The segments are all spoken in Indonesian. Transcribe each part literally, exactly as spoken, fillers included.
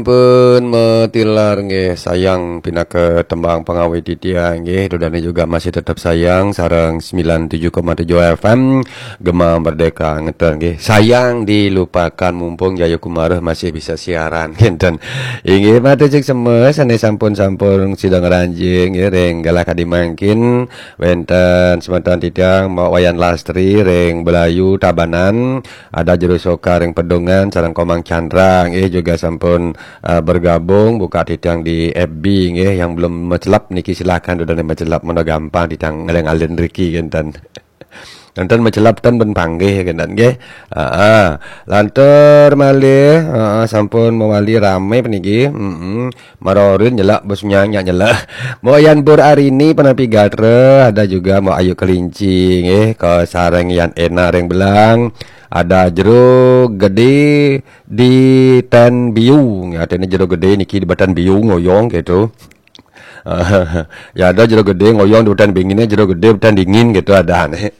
Pun metilar nggih sayang pindah ke tembang pengawet dia nggih dodane juga masih tetap sayang sareng sembilan puluh tujuh koma tujuh F M Gema Merdeka ngeten nggih sayang dilupakan mumpung Jayakumara masih bisa siaran ngenten inggih mate cek semes ane sampun-sampun sidang ranjing nggih reng galak kadimangkin wenten semeton tidang mau wayan lastri reng belayu tabanan ada jero soka reng pedongan sareng komang Chandra nggih juga sampun Uh, bergabung buka titang di F B nggih yang belum mecelap niki silakan dodane mecelap mono gampang titang ngaleng-alen Riki genten. Nonton mecelap tan ben panggih genten nggih. Heeh. Lantur malih heeh sampun mewali rame peniki. Heeh. Marorin nyelak bos nyanya nyelak. Moyan bur arini penapi gatre ada juga mau ayu kelinci nggih ke sareng yan ena reng belang. Ada jeruk gede di Tan Biung ya, ini jeruk gede niki di Batan Biung ngoyong gitu. Uh, ya ada jeruk gede ngoyong di Batan Binginnya jeruk gede Batan dingin gitu ada aneh.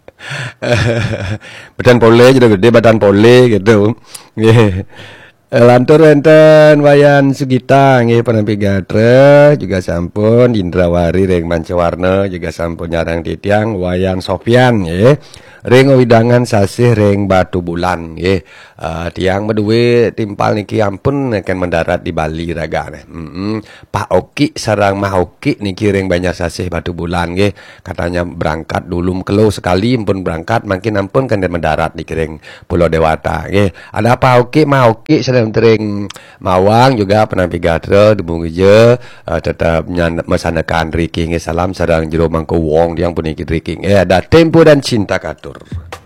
Batan pole jeruk gede Batan pole gitu. Yeah. Lantur enten wayan Sugita nggih penampi gatre juga sampun Indrawari reng Mancawarna juga sampun nyarang titiang wayan Sofyan nggih. Ring widangan sasih ring batu bulan nggih. Uh, tiang meduwe timpal niki ampun akan mendarat di Bali ragane. Heeh. Pak Oki sarang Mah Oki niki ring banyak sasih batu bulan nggih. Katanya berangkat dulu kelo sekali pun berangkat makin ampun kan mendarat di ring Pulau Dewata nggih. Ada Pak Oki Mah Oki sedang tering Mawang juga penampi gatre debung je uh, tetap mesanakan Riki nggih salam sareng jero mangko wong diang puniki Riki. Eh ada Tempo dan Cinta Katur.